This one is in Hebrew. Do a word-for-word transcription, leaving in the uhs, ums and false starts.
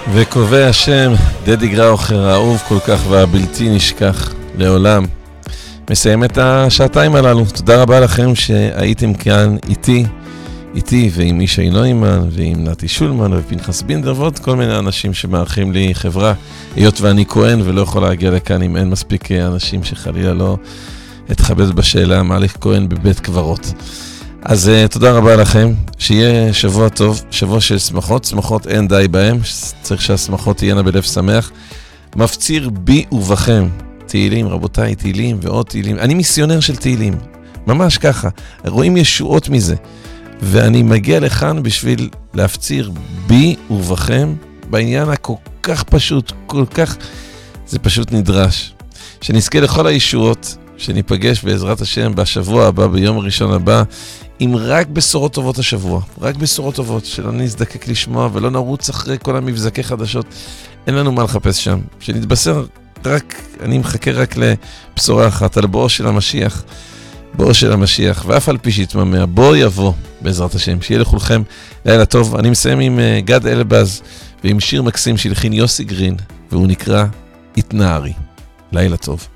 וקובע השם, דדי גראוכר האהוב כל כך והבלתי נשכח לעולם. מסיים את השעתיים הללו. תודה רבה לכם שהייתם כאן איתי, איתי ועם אישי נוימן ועם נתי שולמן ופנחס בינדר ועוד כל מיני אנשים שמארחים לי חברה, היות ואני כהן ולא יכול להגיע לכאן אם אין מספיק אנשים שחלילה לא אתחבט בשאלה מה הליך כהן בבית קברות. אז uh, תודה רבה לכם, שיהיה שבוע טוב, שבוע של שמחות, שמחות אין די בהם, צריך שהשמחות תהיינה בלב שמח. מפציר בי ובכם, תהילים, רבותיי, תהילים ועוד תהילים. אני מיסיונר של תהילים, ממש ככה, רואים ישועות מזה. ואני מגיע לכאן בשביל להפציר בי ובכם בעניין הכל כך פשוט, כל כך, זה פשוט נדרש. שנזכה לכל הישועות, שניפגש בעזרת השם בשבוע הבא, ביום הראשון הבא, עם רק בשורות טובות השבוע, רק בשורות טובות, שלא נזדקק לשמוע ולא נרוץ אחרי כל המבזקי חדשות, אין לנו מה לחפש שם, שנתבשר רק, אני מחכה רק לבשורה אחת, על בואו של המשיח, בואו של המשיח, ואף על פי שיתממע, בואו יבוא בעזרת השם, שיהיה לכולכם לילה טוב. אני מסיים עם גד אלבז, ועם שיר מקסים שהלחין יוסי גרין, והוא נקרא התנערי. לילה טוב.